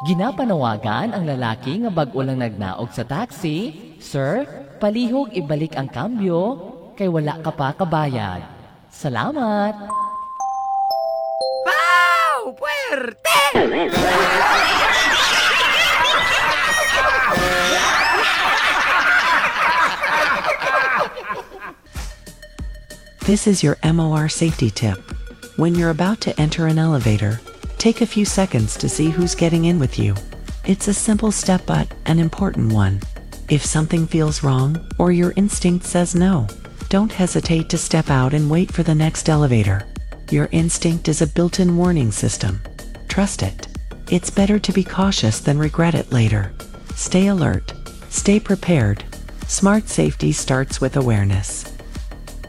Ginapanawagan ang lalaki nga bag-o lang nagnaog sa taxi. Sir, palihog ibalik ang kambyo kay wala ka pa kabayad. Salamat! Wow! Puwerte! This is your MOR safety tip. When you're about to enter an elevator, take a few seconds to see who's getting in with you. It's a simple step but an important one. If something feels wrong or your instinct says no, don't hesitate to step out and wait for the next elevator. Your instinct is a built-in warning system. Trust it. It's better to be cautious than regret it later. Stay alert. Stay prepared. Smart safety starts with awareness.